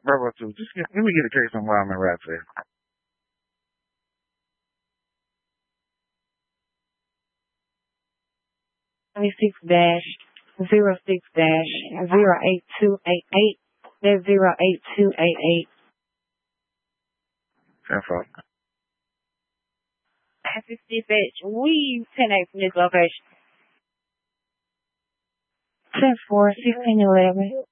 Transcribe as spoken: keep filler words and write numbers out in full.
Bravo two. Just get, let me get a case on why I'm in rap there. twenty-six dash zero six dash zero eight two eight eight. That's zero eight two eight eight. Ten four. Access dispatch. We ten eight from this location. Ten four sixteen eleven.